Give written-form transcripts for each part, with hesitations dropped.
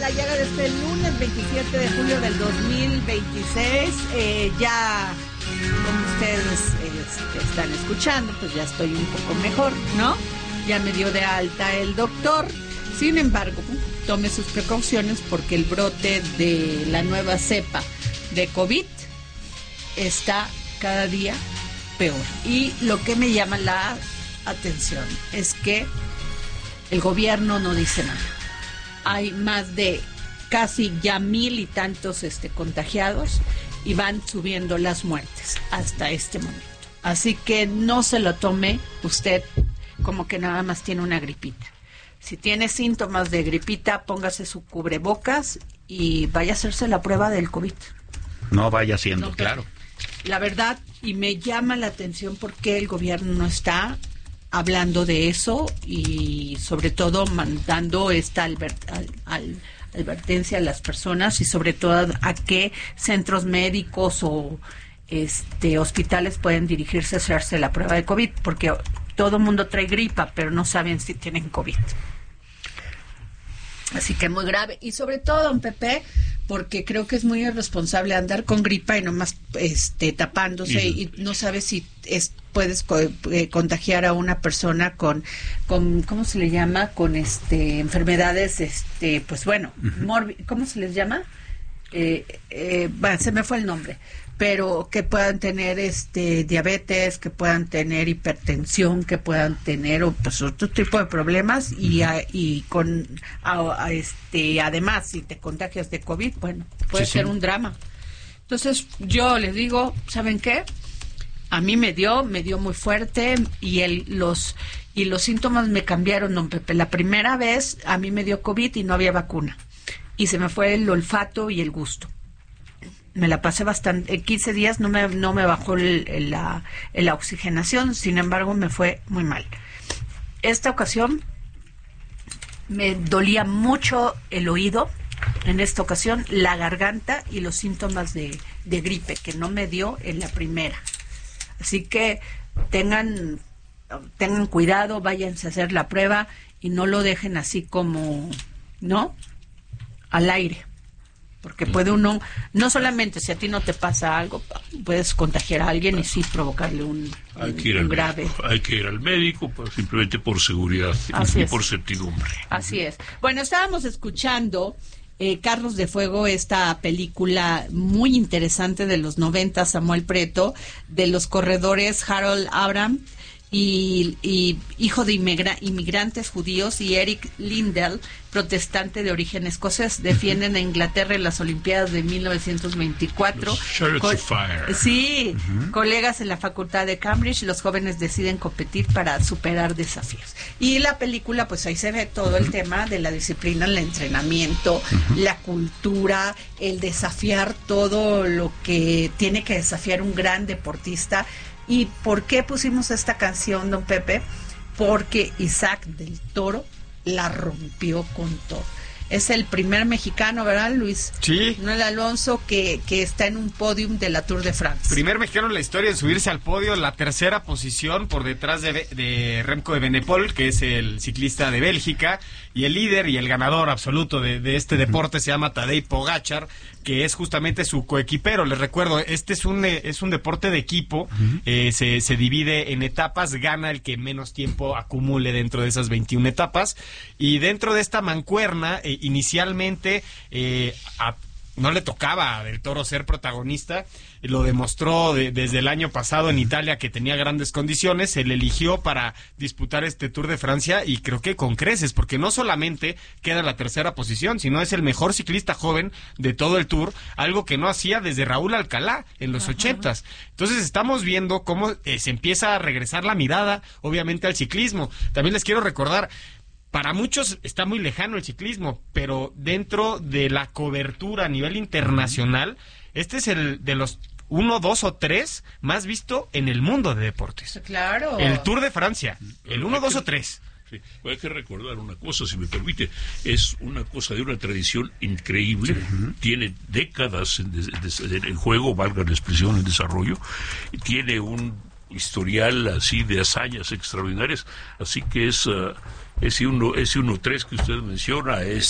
la llaga de este lunes 27 de julio del 2026. Ya, como ustedes están escuchando, pues ya estoy un poco mejor, ¿no? Ya me dio de alta el doctor. Sin embargo, tome sus precauciones porque el brote de la nueva cepa de COVID está cada día peor. Y lo que me llama la atención es que el gobierno no dice nada. Hay más de casi ya 1,000 y tantos contagiados y van subiendo las muertes hasta este momento. Así que no se lo tome usted como que nada más tiene una gripita. Si tiene síntomas de gripita, póngase su cubrebocas y vaya a hacerse la prueba del COVID. No vaya haciendo, No, claro. La verdad, y me llama la atención porque el gobierno no está hablando de eso y sobre todo mandando esta advertencia a las personas y sobre todo a qué centros médicos o hospitales pueden dirigirse a hacerse la prueba de COVID, porque todo mundo trae gripa, pero no saben si tienen COVID. Así que es muy grave. Y sobre todo, don Pepe, porque creo que es muy irresponsable andar con gripa y nomás tapándose y no sabes si puedes contagiar a una persona con ¿cómo se le llama? Con enfermedades, pues bueno, ¿cómo se les llama? Se me fue el nombre, pero que puedan tener diabetes, que puedan tener hipertensión, que puedan tener pues otro tipo de problemas y con además si te contagias de COVID, bueno, puede ser un drama. Entonces yo les digo, ¿saben qué? A mí me dio muy fuerte y los síntomas me cambiaron, don Pepe. La primera vez a mí me dio COVID y no había vacuna. Y se me fue el olfato y el gusto. Me la pasé bastante, en 15 días no me bajó la oxigenación, sin embargo me fue muy mal. Esta ocasión me dolía mucho el oído, en esta ocasión la garganta y los síntomas de gripe, que no me dio en la primera. Así que tengan cuidado, váyanse a hacer la prueba y no lo dejen así como, ¿no?, al aire, porque puede uno, no solamente si a ti no te pasa algo, puedes contagiar a alguien y sí provocarle un grave. Hay que ir al médico simplemente por seguridad y por certidumbre. Así es. Bueno, estábamos escuchando Carros de Fuego, esta película muy interesante de los 90, Samuel Preto, de los corredores Harold Abraham y hijo de inmigrantes judíos, y Eric Lindell, protestante de origen escocés, defienden a Inglaterra en las Olimpiadas de 1924. Colegas en la Facultad de Cambridge, los jóvenes deciden competir para superar desafíos. Y la película, pues ahí se ve todo el tema de la disciplina, el entrenamiento, la cultura, el desafiar todo lo que tiene que desafiar un gran deportista. ¿Y por qué pusimos esta canción, don Pepe? Porque Isaac del Toro la rompió con todo. Es el primer mexicano, ¿verdad, Luis? Sí. Manuel Alonso, que está en un podium de la Tour de France. Primer mexicano en la historia en subirse al podio, la tercera posición por detrás de Remco Evenepoel, que es el ciclista de Bélgica, y el líder y el ganador absoluto de este deporte se llama Tadej Pogačar, que es justamente su coequipero. Les recuerdo, este es un deporte de equipo, se divide en etapas, gana el que menos tiempo acumule dentro de esas 21 etapas, y dentro de esta mancuerna, inicialmente no le tocaba a Del Toro ser protagonista, lo demostró desde el año pasado en Italia, que tenía grandes condiciones, se le eligió para disputar este Tour de Francia y creo que con creces, porque no solamente queda en la tercera posición, sino es el mejor ciclista joven de todo el Tour, algo que no hacía desde Raúl Alcalá en los 80s. Entonces estamos viendo cómo se empieza a regresar la mirada, obviamente, al ciclismo. También les quiero recordar, para muchos está muy lejano el ciclismo, pero dentro de la cobertura a nivel internacional, este es el de los 1, 2 o 3 más visto en el mundo de deportes. Claro. El Tour de Francia, el 1, 2 o 3. Sí, hay que recordar una cosa, si me permite, es una cosa de una tradición increíble, tiene décadas en juego, valga la expresión, en desarrollo, y tiene un historial así de hazañas extraordinarias, así que ese 1-3 que usted menciona es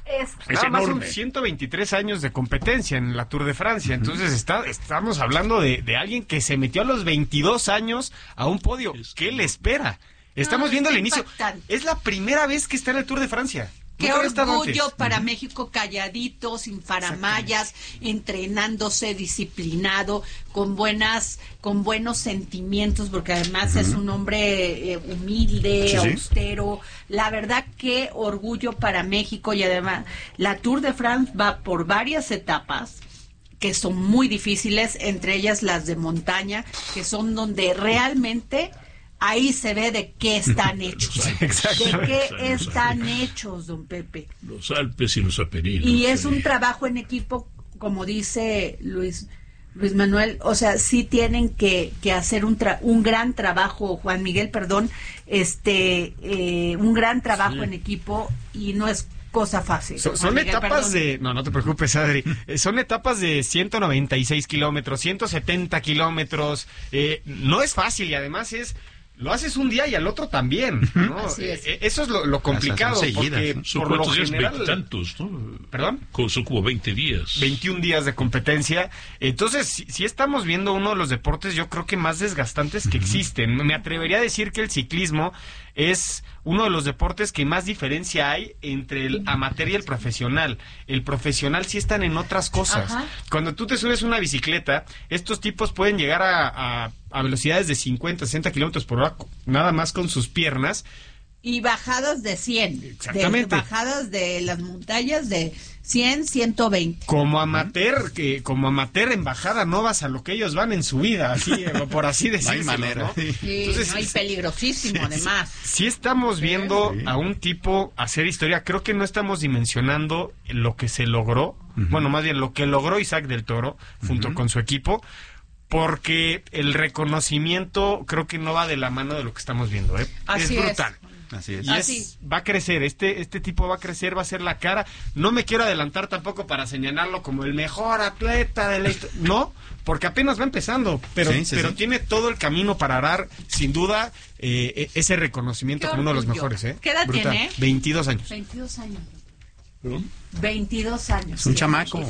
Nada más son enorme. 123 años de competencia en la Tour de Francia. Entonces estamos hablando de alguien que se metió a los 22 años a un podio. ¿Qué le espera? Estamos viendo el inicio. Impactante. Es la primera vez que está en el Tour de Francia. Qué Nunca había estado orgullo antes. para México, calladito, sin faramayas, entrenándose, disciplinado, con buenos sentimientos, porque además es un hombre humilde, austero. La verdad, qué orgullo para México. Y además, la Tour de France va por varias etapas que son muy difíciles, entre ellas las de montaña, que son donde realmente... Ahí se ve de qué están hechos. De qué están hechos, don Pepe. Los Alpes y los Apeninos. Y es un trabajo en equipo, como dice Luis Manuel. O sea, sí tienen que hacer un gran trabajo, Juan Miguel, perdón, un gran trabajo en equipo, y no es cosa fácil. Son Miguel, etapas perdón. no te preocupes, Adri. Son etapas de 196 kilómetros, 170 kilómetros. No es fácil, y además lo haces un día y al otro también, ¿no? Así es. Eso es lo complicado, Son seguidas, porque ¿no? Son por lo cuántos días, general... veintitantos, ¿no? ¿Perdón? Son como 20 días. 21 días de competencia. Entonces, si estamos viendo uno de los deportes, yo creo que más desgastantes que existen. Me atrevería a decir que el ciclismo es uno de los deportes que más diferencia hay entre el amateur y el profesional. El profesional sí están en otras cosas. Ajá. Cuando tú te subes una bicicleta, estos tipos pueden llegar a velocidades de 50, 60 kilómetros por hora, nada más con sus piernas. Y bajadas de 100. Exactamente. Bajadas de las montañas de 100, 120. Como amateur en bajada no vas a lo que ellos van en su vida, así, por así decirlo. No hay manera. ¿no? Sí, Entonces, no, y peligrosísimo, además. sí estamos viendo a un tipo hacer historia. Creo que no estamos dimensionando lo que se logró, bueno, más bien lo que logró Isaac del Toro junto con su equipo, porque el reconocimiento creo que no va de la mano de lo que estamos viendo, ¿eh? Así es brutal. Así es. Y Así. va a crecer, este tipo va a crecer, va a ser la cara. No me quiero adelantar tampoco para señalarlo como el mejor atleta de la historia. No, porque apenas va empezando, pero tiene todo el camino para dar, sin duda, ese reconocimiento Qué como uno de los orgullo. mejores. ¿Qué edad Brutal. tiene? 22 años. 22 años. ¿Perdón? 22 años. Es un chamaco.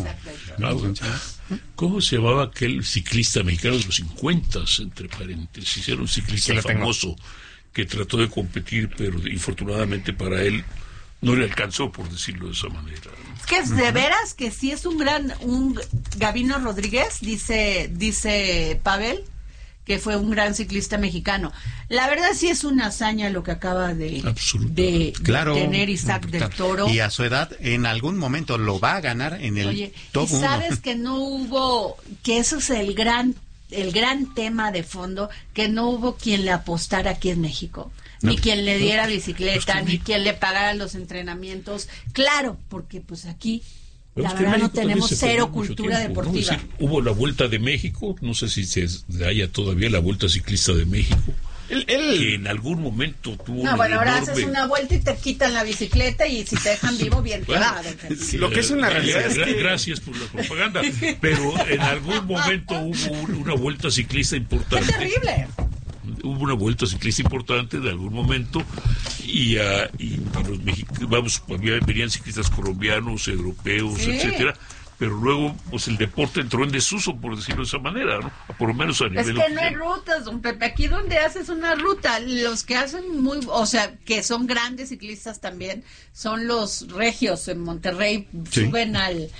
¿Cómo se llamaba aquel ciclista mexicano de los 50, entre paréntesis? Era un ciclista Sí, lo tengo. famoso que trató de competir, pero infortunadamente para él no le alcanzó, por decirlo de esa manera. Es que es de veras que sí es un Gabino Rodríguez, dice Pavel, que fue un gran ciclista mexicano. La verdad sí es una hazaña lo que acaba de tener Isaac del Toro. Y a su edad, en algún momento lo va a ganar en el Oye, top y 1. sabes que no hubo, que eso es el gran tema de fondo, que no hubo quien le apostara aquí en México. Ni quien le diera bicicleta, ni quien le pagara los entrenamientos. Claro, porque pues aquí la verdad no tenemos cero cultura deportiva. ¿No? Hubo la Vuelta de México, no sé si se haya todavía la Vuelta Ciclista de México, que en algún momento tuvo No, bueno, ahora enorme... haces una vuelta y te quitan la bicicleta y si te dejan vivo, bien te va. Lo que es una realidad es que... Gracias por la propaganda, pero en algún momento hubo una Vuelta Ciclista ¡Qué importante. terrible! Hubo una Vuelta Ciclista importante de algún momento y los mexicanos, venían ciclistas colombianos, europeos, Sí. etcétera, pero luego pues el deporte entró en desuso, por decirlo de esa manera, ¿no? Por lo menos a Es nivel que no hay oficial. rutas, don Pepe. Aquí donde haces una ruta, los que hacen que son grandes ciclistas también, son los regios en Monterrey, suben al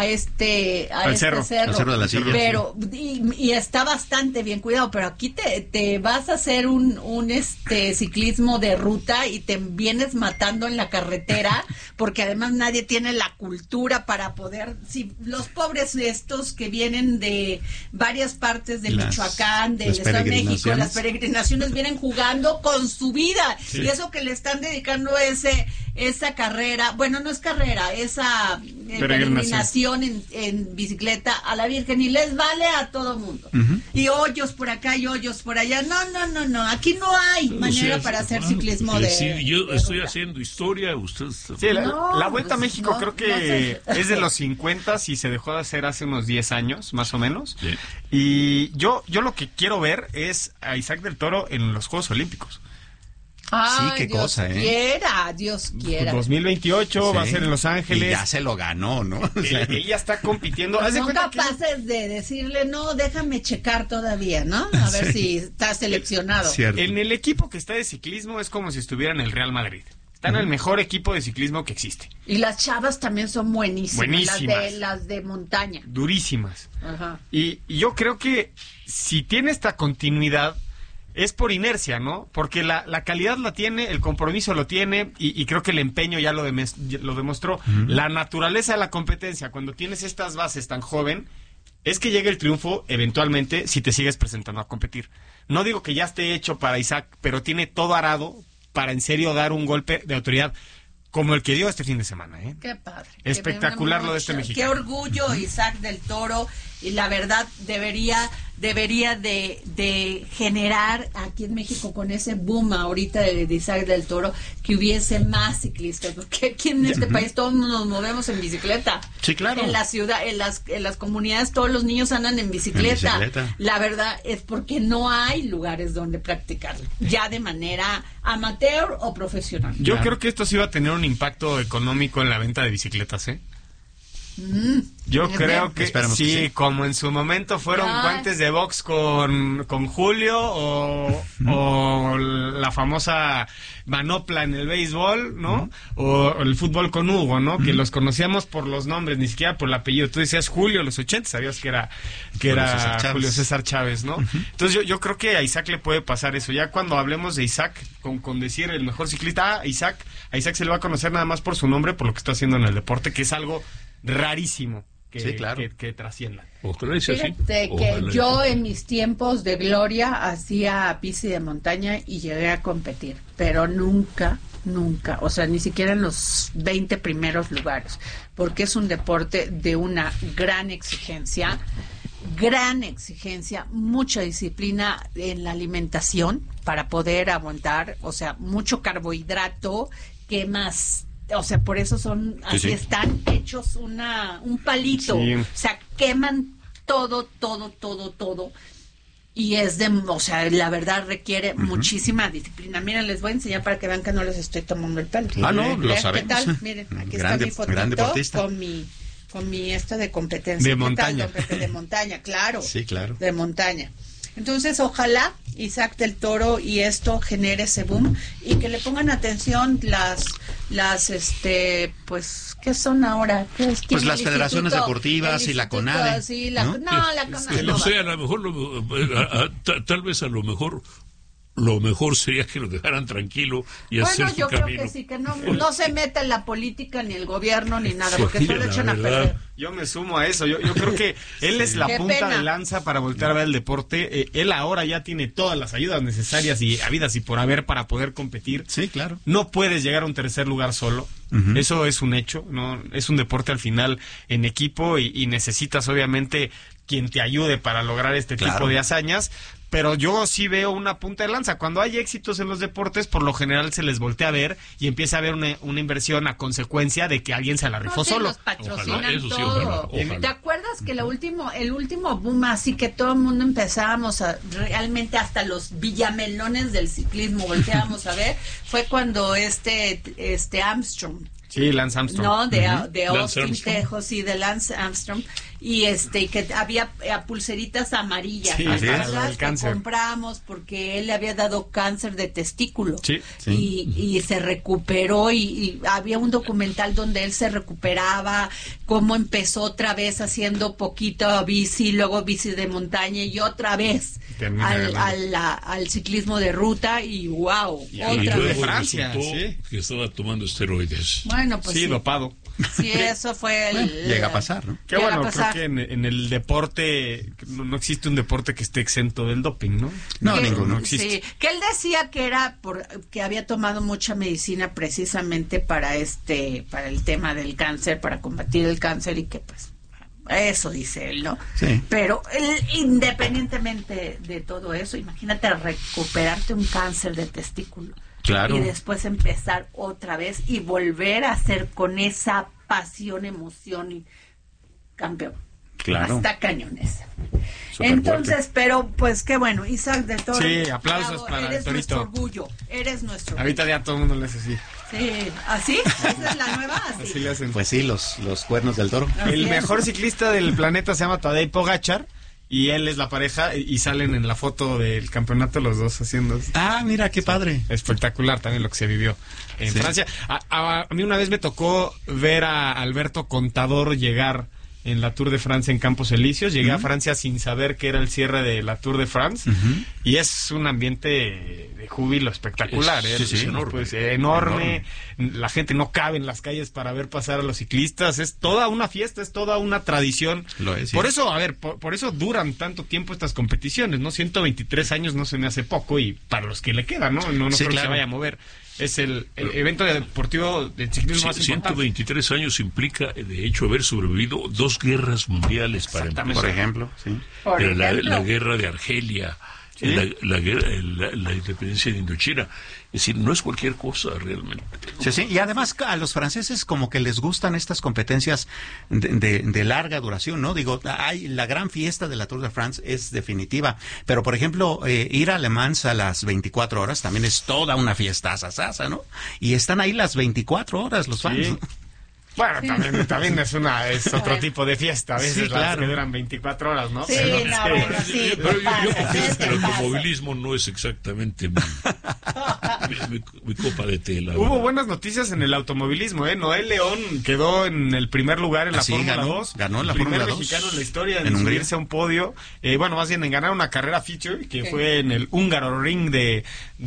cerro. Al Cerro de la Silla. Pero, y está bastante bien cuidado, pero aquí te vas a hacer un ciclismo de ruta y te vienes matando en la carretera, porque además nadie tiene la cultura para poder, los pobres estos que vienen de varias partes de Michoacán, del Estado de México, las peregrinaciones vienen jugando con su vida, y eso que le están dedicando esa carrera, bueno, no es carrera, esa peregrinación en bicicleta a la Virgen, y les vale a todo mundo. Y hoyos por acá y hoyos por allá. No, aquí no hay manera para hacer ciclismo yo estoy ruta. haciendo historia, ustedes... Sí, la No, Vuelta a pues, México no, creo que no sé. es de los 50 y se dejó de hacer hace unos 10 años, más o menos. Sí. Y yo lo que quiero ver es a Isaac del Toro en los Juegos Olímpicos. Ay, Sí, qué Dios cosa, quiera, Dios quiera. 2028 va a Sí. ser en Los Ángeles. Y ya se lo ganó, ¿no? O sea, Él ya está compitiendo. Pues Haz de son cuenta que- capaces de decirle, no, déjame checar todavía, ¿no? A ver si está seleccionado. cierto. En el equipo que está de ciclismo es como si estuviera en el Real Madrid. Está en el mejor equipo de ciclismo que existe. Y las chavas también son buenísimas. Buenísimas. Las de montaña. Durísimas. Ajá. Y yo creo que si tiene esta continuidad es por inercia, ¿no? Porque la calidad la tiene, el compromiso lo tiene y creo que el empeño ya lo demostró. La naturaleza de la competencia, cuando tienes estas bases tan joven, es que llegue el triunfo eventualmente si te sigues presentando a competir. No digo que ya esté hecho para Isaac, pero tiene todo arado para en serio dar un golpe de autoridad como el que dio este fin de semana, ¿eh? Qué padre. Espectacular Qué lo de este mucho. mexicano. Qué orgullo Isaac del Toro, y la verdad debería de generar aquí en México, con ese boom ahorita de Isaac del Toro, que hubiese más ciclistas, porque aquí en este país todos nos movemos en bicicleta. Sí, claro. En la ciudad, en las comunidades todos los niños andan en bicicleta. En bicicleta. La verdad es porque no hay lugares donde practicarlo, ya de manera amateur o profesional. Yo creo que esto sí va a tener un impacto económico en la venta de bicicletas, ¿eh? Yo creo que Esperemos sí, que sí. como en su momento fueron Ya. guantes de box con Julio o la famosa manopla en el béisbol, ¿no? O el fútbol con Hugo, ¿no? Que los conocíamos por los nombres, ni siquiera por el apellido. Tú decías Julio en los 80, sabías que era César Chávez. Julio César Chávez, ¿no? Entonces yo creo que a Isaac le puede pasar eso. Ya cuando hablemos de Isaac, con decir el mejor ciclista, a Isaac se le va a conocer nada más por su nombre, por lo que está haciendo en el deporte, que es algo rarísimo que, Sí, claro. que trascienda. Ojalá sea así. Fíjate que Ojalá yo sea así. en mis tiempos de gloria hacía bici de montaña y llegué a competir, pero nunca, o sea, ni siquiera en los 20 primeros lugares, porque es un deporte de una gran exigencia, mucha disciplina en la alimentación para poder aguantar, o sea, mucho carbohidrato, ¿qué más? O sea, por eso son, Sí, así sí. están hechos un palito, Sí. o sea, queman todo. Y o sea, la verdad requiere muchísima disciplina. Miren, les voy a enseñar para que vean que no les estoy tomando el pelo. Ah, no, lo ¿Qué sabemos. tal? Miren, aquí Grande- está mi gran fotito deportista. con mi esto de competencia. De ¿Qué tal, montaña. don Pepe? De montaña, claro. Sí, claro. De montaña. Entonces, ojalá Isaac del Toro y esto genere ese boom y que le pongan atención las pues, ¿qué son ahora? ¿Qué es? Pues ¿Tiene las el federaciones instituto? deportivas El y la instituto, CONADE, Sí, ¿no? la CONADE. No no sé, va. a lo mejor, tal vez a lo mejor sería que lo dejaran tranquilo y hacer Bueno, su yo creo camino. que sí, que no se meta en la política ni el gobierno ni nada, porque Sí, solo la echan a verdad. perder. Yo me sumo a eso. Yo creo que él es la Qué punta pena. de lanza para voltear a ver el deporte. Él ahora ya tiene todas las ayudas necesarias y habidas y por haber para poder competir. Sí, claro. No puedes llegar a un tercer lugar solo. Eso es un hecho. No es un deporte al final en equipo y necesitas obviamente quien te ayude para lograr este Claro. tipo de hazañas. Pero yo sí veo una punta de lanza. Cuando hay éxitos en los deportes, por lo general se les voltea a ver y empieza a haber una inversión a consecuencia de que alguien se la rifó No, sí, solo. los patrocinan Ojalá, eso sí, todo. ojalá. ¿Te acuerdas que el último boom, así que todo el mundo empezábamos realmente hasta los villamelones del ciclismo volteábamos a ver, fue cuando este Armstrong, Sí, Lance Armstrong. no, de Lance Austin, Armstrong. Texas, sí, de Lance Armstrong, y que había pulseritas amarillas, Sí, ¿te así es. acuerdas? El cáncer. Que compramos porque él le había dado cáncer de testículo. Sí. Y se recuperó y había un documental donde él se recuperaba, cómo empezó otra vez haciendo poquito bici, luego bici de montaña y otra vez Termina ganando. al ciclismo de ruta y wow, Y otra luego vez. de Francia, resultó sí. que estaba tomando esteroides. Bueno, pues Sí, sí, dopado. sí, eso fue Llega a pasar, ¿no? Qué Llega bueno, a pasar. creo que en el deporte no existe un deporte que esté exento del doping, ¿no? No, que- ninguno. No existe. Sí, que él decía que era que había tomado mucha medicina precisamente para el tema del cáncer, para combatir el cáncer y que pues eso dice él, ¿no? Sí. Pero independientemente de todo eso, imagínate recuperarte un cáncer de testículo. Claro. Y después empezar otra vez y volver a hacer con esa pasión, emoción y campeón. Claro. Está cañones. Súper Entonces, fuerte. pero pues qué bueno, Isaac del Toro. Sí, aplausos bravo, para el eres Torito. nuestro orgullo, eres nuestro orgullo. Ahorita ya todo el mundo le hace así. Sí, ¿así? ¿Esa es la nueva? Así. Así le hacen. Pues sí, los cuernos del toro. Así El es. mejor ciclista del planeta se llama Tadej Pogačar y él es la pareja y salen en la foto del campeonato los dos haciendo Ah, mira, qué padre. espectacular también lo que se vivió en Sí. Francia. A mí una vez me tocó ver a Alberto Contador llegar en la Tour de Francia en Campos Elíseos. Llegué a Francia sin saber que era el cierre de la Tour de France y es un ambiente de júbilo espectacular. Es enorme. Pues, enorme. La gente no cabe en las calles para ver pasar a los ciclistas. Es toda una fiesta, es toda una tradición. Lo es, sí. Por eso, a ver, por eso duran tanto tiempo estas competiciones, ¿no? 123 años no se me hace poco y para los que le quedan, ¿no? No Sí, creo que claro. se vaya a mover. Es el evento deportivo de ciclismo más importante. 123 años implica, de hecho, haber sobrevivido 2 guerras mundiales para empezar. Por ejemplo, sí. Por Era ejemplo. la guerra de Argelia, la independencia de Indochina. Es decir, no es cualquier cosa realmente. Sí, sí. Y además a los franceses como que les gustan estas competencias de larga duración, ¿no? Digo, la gran fiesta de la Tour de France es definitiva, pero por ejemplo, ir a Le Mans a las 24 horas también es toda una fiesta sasa, ¿no? Y están ahí las 24 horas los fans, Sí. ¿no? Bueno, también es otro tipo de fiesta. A veces Sí, las claro. que duran 24 horas, ¿no? Sí, Pero- no, bueno, sí. Pero te yo pasas, confieso que te el pasas. automovilismo no es exactamente mi copa de tela. Hubo buenas noticias en el automovilismo, ¿eh? Noel León quedó en el primer lugar en la Sí, Fórmula ganó, 2. ganó en la el primer Fórmula 2. mexicano en la historia En en Hungría. subirse a un podio. Bueno, más bien en ganar una carrera feature, que fue en el Húngaro Ring de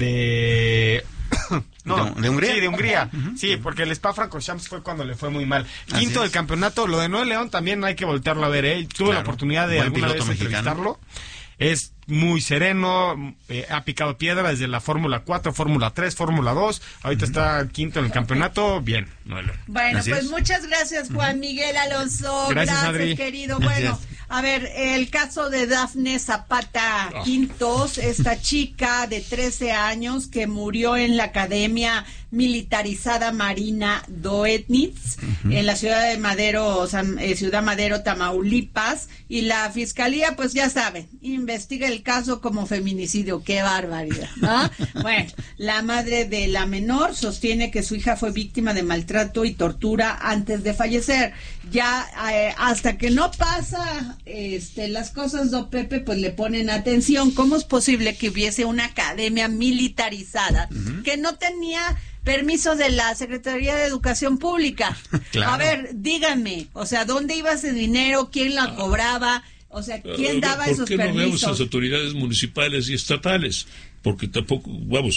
¿De Hungría? Sí, de Hungría. Sí, porque el Spa-Francorchamps fue cuando le fue muy mal. Así Quinto del es. campeonato. Lo de Noel León también hay que voltearlo a ver, ¿eh? Tuve la Claro. oportunidad de Buen alguna piloto vez mexicano. entrevistarlo. Es muy sereno, ha picado piedra desde la Fórmula 4, Fórmula 3, Fórmula 2. Ahorita está quinto en el campeonato. Bien, Noel León. Bueno, Así pues es. muchas gracias, Juan Miguel Alonso. Gracias, Adri. querido. Gracias. Bueno, a ver, el caso de Dafne Zapata Quintos, esta chica de 13 años que murió en la Academia Militarizada Marina Doetnitz, en la ciudad de Madero, Ciudad Madero, Tamaulipas, y la fiscalía, pues ya saben, investiga el caso como feminicidio. ¡Qué barbaridad! ¿No? Bueno, la madre de la menor sostiene que su hija fue víctima de maltrato y tortura antes de fallecer. Ya hasta que no pasa las cosas, don Pepe, pues le ponen atención. ¿Cómo es posible que hubiese una academia militarizada que no tenía permiso de la Secretaría de Educación Pública? Claro. A ver, díganme, o sea, ¿dónde iba ese dinero? ¿Quién la cobraba? O sea, ¿quién daba ¿Por esos qué no vemos permisos? las autoridades municipales y estatales? Porque tampoco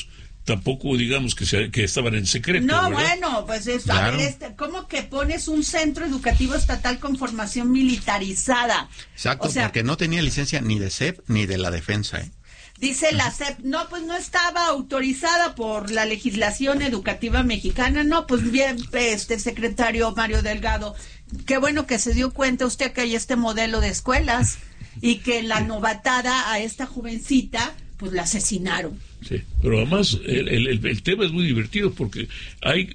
digamos que estaban en secreto. No, ¿verdad? bueno, pues a Claro. ver, ¿cómo que pones un centro educativo estatal con formación militarizada? Exacto, O sea, porque no tenía licencia ni de CEP ni de la defensa, ¿eh? dice la SEP, no, pues no estaba autorizada por la legislación educativa mexicana. No, pues bien, secretario Mario Delgado, qué bueno que se dio cuenta usted que hay este modelo de escuelas y que la novatada a esta jovencita, pues la asesinaron. Sí, pero además el tema es muy divertido porque hay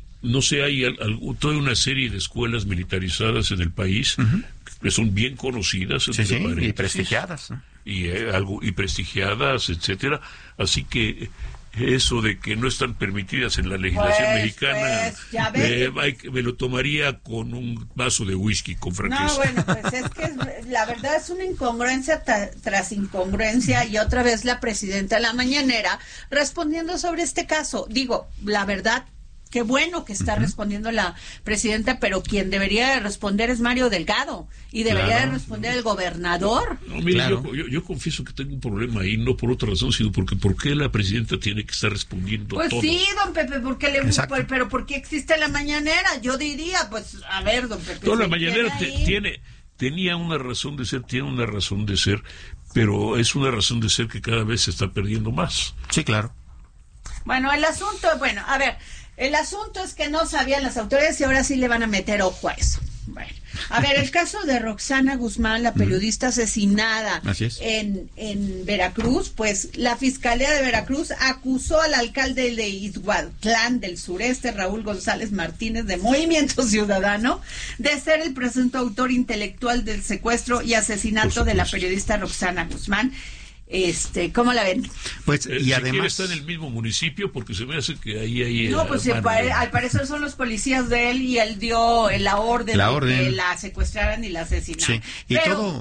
toda una serie de escuelas militarizadas en el país que son bien conocidas, Sí, entre sí, y paréntesis, prestigiadas, ¿no? y prestigiadas, etcétera. Así que eso de que no están permitidas en la legislación Pues, mexicana, ya ves. me lo tomaría con un vaso de whisky, con franqueza. No, bueno, pues es que la verdad es una incongruencia tras incongruencia, y otra vez la presidenta de la mañanera respondiendo sobre este caso. Digo, la verdad, qué bueno que está respondiendo la presidenta, pero quien debería de responder es Mario Delgado, y debería Claro. de responder el gobernador. No, mire, Claro. yo confieso que tengo un problema ahí, no por otra razón, sino porque ¿por qué la presidenta tiene que estar respondiendo Pues todo? sí, don Pepe, Exacto. pero ¿por qué existe la mañanera? Yo diría, pues, a ver, don Pepe. Toda la si mañanera quiere ahí. tenía una razón de ser, tiene una razón de ser, pero es una razón de ser que cada vez se está perdiendo más. Sí, claro. Bueno, el asunto es que no sabían las autoridades y ahora sí le van a meter ojo a eso. Bueno, a ver, el caso de Roxana Guzmán, la periodista asesinada en Veracruz, pues la Fiscalía de Veracruz acusó al alcalde de Izhuatlán del Sureste, Raúl González Martínez, de Movimiento Ciudadano, de ser el presunto autor intelectual del secuestro y asesinato de la periodista Roxana Guzmán. ¿Cómo la ven? Pues y además está en el mismo municipio, porque se me hace que ahí hay no, pues al parecer son los policías de él y él dio la orden de que la secuestraran y la asesinaran. Sí.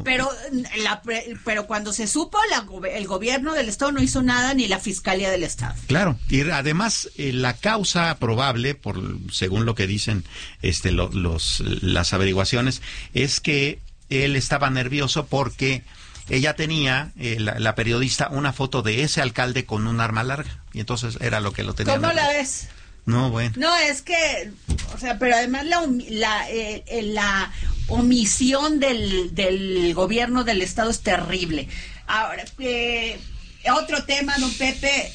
Pero cuando se supo, el gobierno del estado no hizo nada, ni la fiscalía del estado. Claro, y además la causa probable, según lo que dicen las averiguaciones, es que él estaba nervioso porque ella tenía, la periodista, una foto de ese alcalde con un arma larga, y entonces era lo que lo tenía. ¿Cómo la ves? No, bueno. No, es que, pero además la omisión del gobierno del estado es terrible. Ahora, otro tema, don Pepe,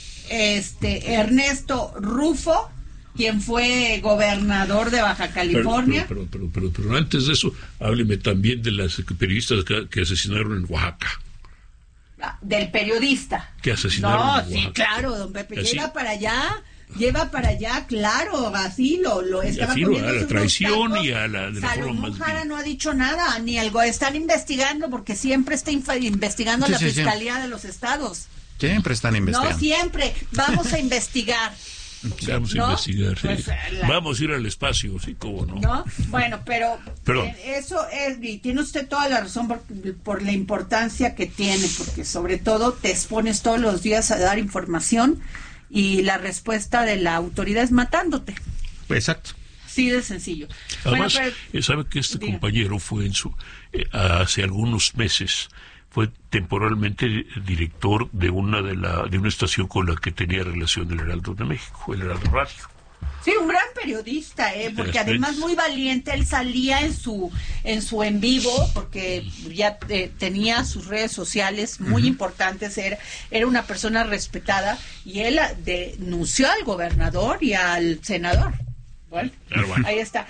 Ernesto Rufo, quien fue gobernador de Baja California. Pero antes de eso, hábleme también de las periodistas que asesinaron en Oaxaca. Del periodista. Que asesinaron en Oaxaca. Sí, claro, don Pepe, lleva para allá, claro, así lo estaba poniendo. A la traición y a la de la Salomón Jara no ha dicho nada, ni algo, están investigando, porque siempre está investigando la Fiscalía de los Estados. Siempre están investigando. No, siempre, vamos a investigar. Vamos a investigar, sí. Pues, vamos a ir al espacio, sí, cómo no. ¿No? Bueno, pero eso es, y tiene usted toda la razón por la importancia que tiene, porque sobre todo te expones todos los días a dar información y la respuesta de la autoridad es matándote. Exacto. Sí, de sencillo. Además, sabe que compañero fue hace algunos meses fue temporalmente director de una estación con la que tenía relación el Heraldo de México, el Heraldo Radio. Sí, un gran periodista, porque además muy valiente. Él salía en su en vivo, porque ya tenía sus redes sociales muy importantes, era una persona respetada, y él denunció al gobernador y al senador. Bueno, ahí está.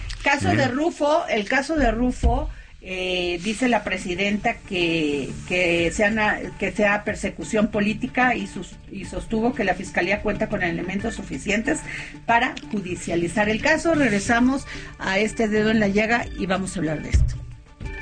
El caso de Rufo, dice la presidenta que sea persecución política, y sostuvo que la fiscalía cuenta con elementos suficientes para judicializar el caso. Regresamos a este dedo en la llaga y vamos a hablar de esto.